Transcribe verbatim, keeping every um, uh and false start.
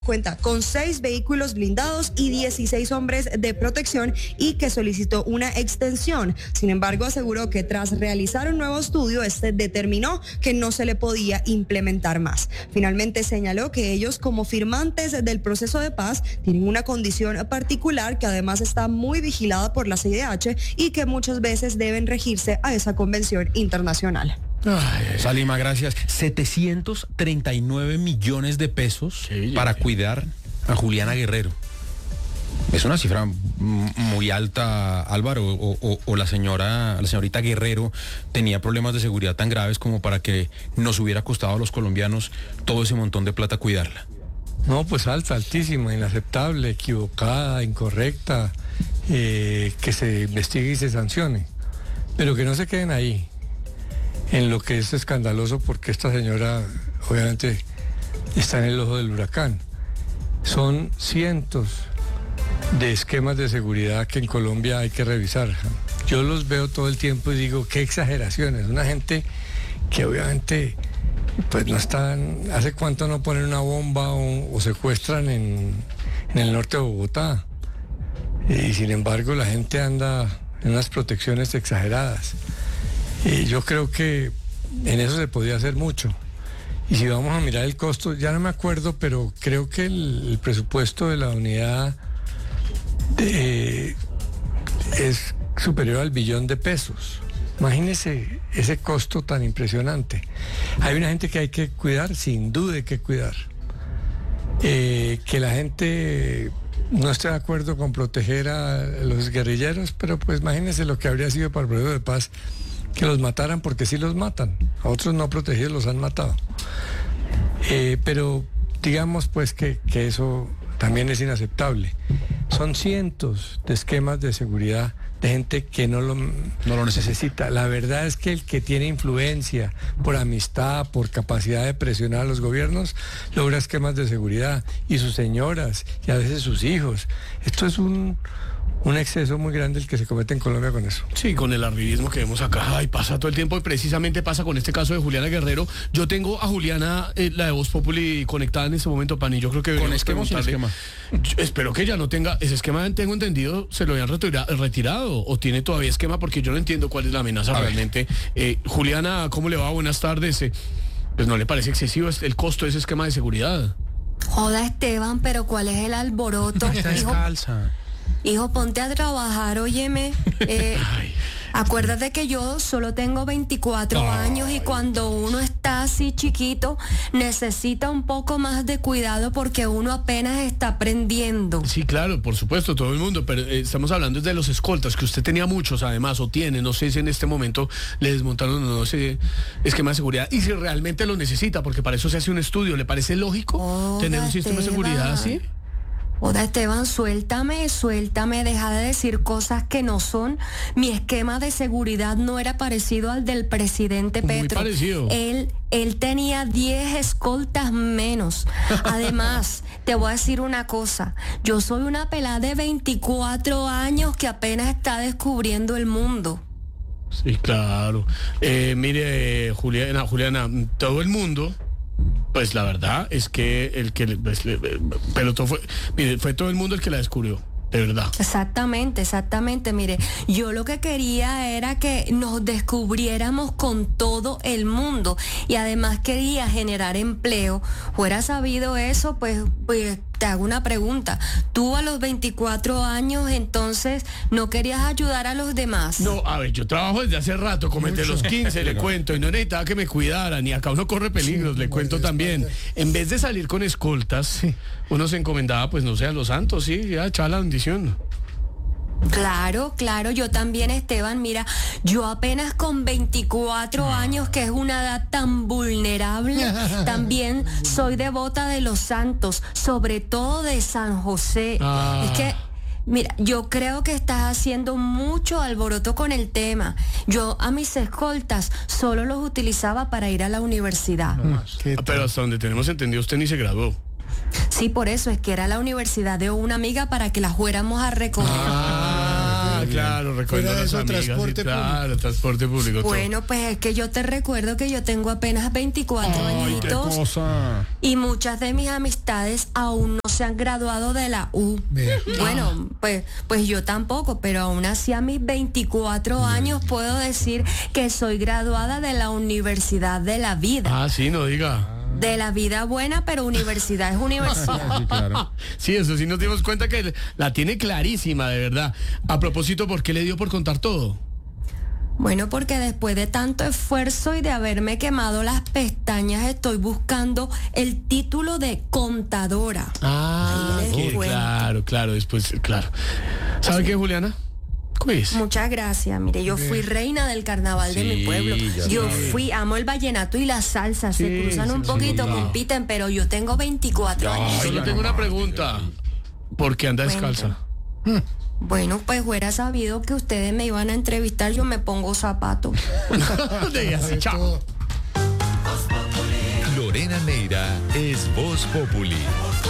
Cuenta con seis vehículos blindados y dieciséis hombres de protección y que solicitó una extensión. Sin embargo, aseguró que tras realizar un nuevo estudio, este determinó que no se le podía implementar más. Finalmente señaló que ellos, como firmantes del proceso de paz, tienen una condición particular que además está muy vigilada por la C I D H y que muchas veces deben regirse a esa convención internacional. Ay, Salima, gracias. setecientos treinta y nueve millones de pesos sí, para sí. cuidar a Juliana Guerrero. Es una cifra muy alta, Álvaro, o, o, o la señora, la señorita Guerrero tenía problemas de seguridad tan graves como para que nos hubiera costado a los colombianos todo ese montón de plata cuidarla. No, pues alta, altísima, inaceptable, equivocada, incorrecta, eh, que se investigue y se sancione, pero que no se queden ahí. En lo que es escandaloso, porque esta señora obviamente está en el ojo del huracán. Son cientos de esquemas de seguridad que en Colombia hay que revisar. Yo los veo todo el tiempo y digo, qué exageraciones. Una gente que obviamente pues no están, ¿hace cuánto no ponen una bomba o, o secuestran en, en el norte de Bogotá? Y sin embargo la gente anda en unas protecciones exageradas. Y yo creo que en eso se podía hacer mucho. Y si vamos a mirar el costo, ya no me acuerdo, pero creo que el, el presupuesto de la unidad de, es superior al billón de pesos. Imagínense ese costo tan impresionante. Hay una gente que hay que cuidar, sin duda hay que cuidar. Eh, que la gente no esté de acuerdo con proteger a los guerrilleros, pero pues imagínense lo que habría sido para el proceso de paz que los mataran, porque sí los matan, a otros no protegidos los han matado. Eh, pero digamos pues que, que eso también es inaceptable. Son cientos de esquemas de seguridad de gente que no lo, no lo necesita. La verdad es que el que tiene influencia por amistad, por capacidad de presionar a los gobiernos, logra esquemas de seguridad, y sus señoras, y a veces sus hijos. Esto es un... un exceso muy grande el que se comete en Colombia con eso. Sí, con el arribismo que vemos acá, y pasa todo el tiempo, y precisamente pasa con este caso de Juliana Guerrero. Yo tengo a Juliana, eh, la de Voz Populi, conectada en este momento, Pani. Yo creo que con esquema o sin esquema. Yo espero que ya no tenga ese esquema. Tengo entendido, se lo habían retira, retirado, o tiene todavía esquema, porque yo no entiendo cuál es la amenaza a realmente. Eh, Juliana, ¿cómo le va? Buenas tardes. Eh, pues no le parece excesivo el costo de ese esquema de seguridad. Joda, Esteban, pero ¿cuál es el alboroto? Está descalza. Hijo, ponte a trabajar, óyeme. Eh, acuérdate que yo solo tengo veinticuatro Ay. años, y cuando uno está así chiquito necesita un poco más de cuidado porque uno apenas está aprendiendo. Sí, claro, por supuesto, todo el mundo, pero eh, estamos hablando de los escoltas, que usted tenía muchos además, o tiene, no sé si en este momento le desmontaron no sé, esquema de seguridad, y si realmente lo necesita, porque para eso se hace un estudio. ¿Le parece lógico oh, tener un sistema de seguridad así? Oda, Esteban, suéltame, suéltame, deja de decir cosas que no son. Mi esquema de seguridad no era parecido al del presidente Petro. Muy parecido. Él, él tenía diez escoltas menos. Además, te voy a decir una cosa. Yo soy una pelada de veinticuatro años que apenas está descubriendo el mundo. Sí, claro. Eh, mire, Juliana, Juliana, todo el mundo... Pues la verdad es que el que pues, pero todo fue, mire, fue todo el mundo el que la descubrió, de verdad. Exactamente, exactamente. Mire, yo lo que quería era que nos descubriéramos con todo el mundo, y además quería generar empleo. Fuera sabido eso, pues, pues te hago una pregunta. Tú a los veinticuatro años, entonces, ¿no querías ayudar a los demás? No, a ver, yo trabajo desde hace rato, como desde los quince, le cuento, y no necesitaba que me cuidaran, y acá uno corre peligros, le cuento también. En vez de salir con escoltas, uno se encomendaba, pues no sé, a los santos, sí, ya echaba la bendición. Claro, claro, yo también, Esteban. Mira, yo apenas con veinticuatro años, que es una edad tan vulnerable, también soy devota de los santos, sobre todo de San José. Ah. Es que, mira, yo creo que estás haciendo mucho alboroto con el tema. Yo a mis escoltas solo los utilizaba para ir a la universidad. Ah, pero hasta donde tenemos entendido, usted ni se graduó. Sí, por eso es que era la universidad de una amiga para que la fuéramos a recoger. Ah, claro, recuerdo Fuera de a las eso, amigas, transporte sí, claro, transporte público. Bueno, pues es que yo te recuerdo que yo tengo apenas veinticuatro Ay, qué añitos cosa. y muchas de mis amistades aún no se han graduado de la U. Vea. Bueno, pues, pues yo tampoco, pero aún así a mis veinticuatro años puedo decir que soy graduada de la Universidad de la Vida. Ah, sí, no diga. De la vida buena, pero universidad es universidad. Sí, claro. Sí, eso sí nos dimos cuenta que la tiene clarísima, de verdad. A propósito, ¿por qué le dio por contar todo? Bueno, porque después de tanto esfuerzo y de haberme quemado las pestañas, estoy buscando el título de contadora. Ah, Ahí les sí, cuento. claro, claro, después, claro. ¿Sabe qué, Juliana? Quiz. Muchas gracias. Mire, yo fui reina del carnaval de Sí, mi pueblo. ya Yo sabe. fui, amo el vallenato y la salsa. Se Sí, cruzan sí, un sí, poquito, sí. compiten, pero yo tengo veinticuatro años. Solo tengo una pregunta. ¿Por qué anda descalza? Bueno, pues hubiera sabido que ustedes me iban a entrevistar, yo me pongo zapatos. De así, chao. Lorena Neira es Voz Populi.